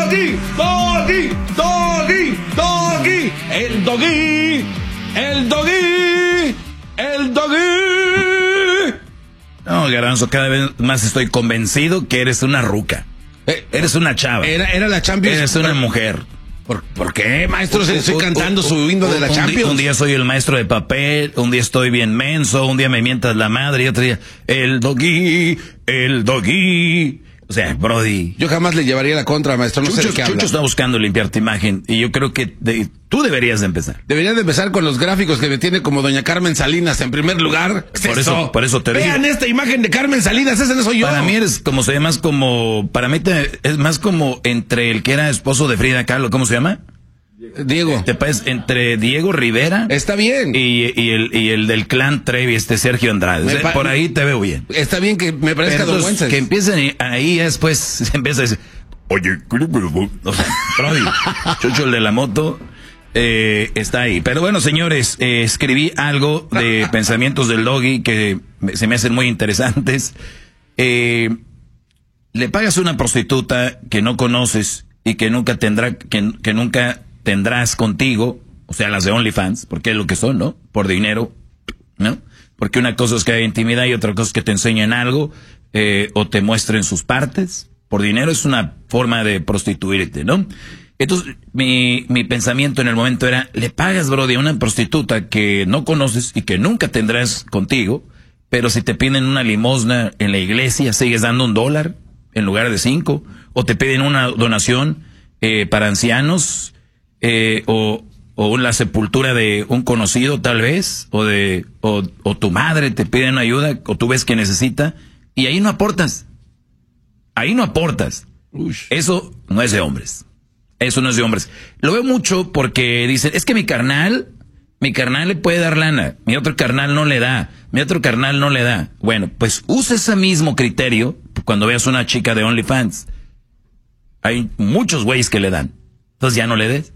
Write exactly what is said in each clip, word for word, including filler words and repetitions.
Doggy, Doggy, Doggy, Doggy, el Doggy, el Doggy, el Doggy. No, Garbanzo, cada vez más estoy convencido que eres una ruca. Eh, eres una chava. Era, era la Champions. Eres una mujer. ¿Por, ¿Por qué, maestro? Se estoy un, cantando un, su himno de la un Champions. Día, un día soy el maestro de papel, un día estoy bien menso, un día me mientas la madre y otro día, el Doggy, el Doggy. O sea, Brody. Yo jamás le llevaría la contra, maestro. No Chucho, sé de qué habla. Chucho está buscando limpiar tu imagen y yo creo que de, tú deberías de empezar. Deberías de empezar con los gráficos que me tiene como doña Carmen Salinas en primer lugar. Por eso, por eso te digo. Vean esta imagen de Carmen Salinas, ese no soy yo. Para mí eres como se llama, más como, para mí te, es más como entre el que era esposo de Frida Kahlo, ¿cómo se llama? Diego. Te parece entre Diego Rivera. Está bien. Y, y, el, y el del clan Trevi, este Sergio Andrade. O sea, por ahí te veo bien. Está bien que me parezca Don Wences. Que empiecen ahí después, se empieza a decir, oye, o sea, Brody, Chucho el de la moto, eh, está ahí. Pero bueno, señores, eh, escribí algo de pensamientos del Doggy que se me hacen muy interesantes. Eh, le pagas a una prostituta que no conoces y que nunca tendrá, que, que nunca tendrás contigo, o sea, las de OnlyFans, porque es lo que son, ¿no? Por dinero, ¿no? Porque una cosa es que hay intimidad y otra cosa es que te enseñen algo, eh, o te muestren sus partes. Por dinero es una forma de prostituirte, ¿no? Entonces, mi, mi pensamiento en el momento era, le pagas, Brody, a una prostituta que no conoces y que nunca tendrás contigo, pero si te piden una limosna en la iglesia, sigues dando un dólar en lugar de cinco, o te piden una donación eh, para ancianos, eh, o, o la sepultura de un conocido tal vez, o de o, o tu madre te piden ayuda, o tú ves que necesita, y ahí no aportas. Ahí no aportas. Ush. Eso no es de hombres. Eso no es de hombres. Lo veo mucho porque dicen, es que mi carnal, mi carnal le puede dar lana, mi otro carnal no le da, mi otro carnal no le da. Bueno, pues usa ese mismo criterio cuando veas una chica de OnlyFans. Hay muchos güeyes que le dan. Entonces ya no le des.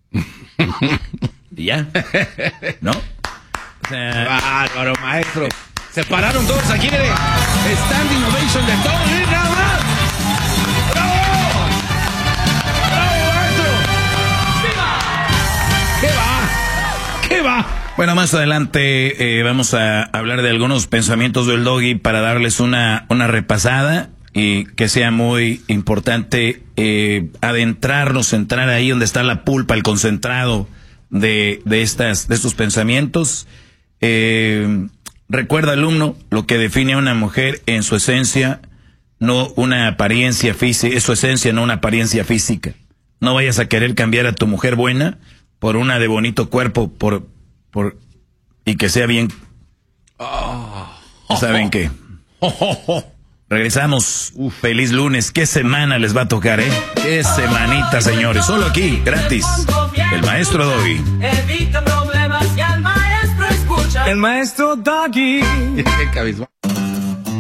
Y ya. ¿No? O sea, bárbaro, maestro. Se pararon todos aquí, mire. Standing ovation de todos, ¿eh? Nada más. ¡Bravo! ¡Bravo, maestro! ¡Viva! ¿Qué va? ¿Qué va? Bueno, más adelante eh, vamos a hablar de algunos pensamientos del Doggy para darles una, una repasada y que sea muy importante eh, adentrarnos, entrar ahí donde está la pulpa, el concentrado de, de, estas, de estos pensamientos. Eh, recuerda, alumno, lo que define a una mujer en su esencia, no una apariencia física, es su esencia, no una apariencia física. No vayas a querer cambiar a tu mujer buena por una de bonito cuerpo, por, por y que sea bien. Oh, ¿Saben oh, qué? Oh, oh, oh. Regresamos. Uf, feliz lunes. ¿Qué semana les va a tocar, eh? Qué semanita, señores. Solo aquí, gratis. El maestro Doggy. Evita problemas y al maestro escucha. El maestro Doggy. Qué cabizbajo.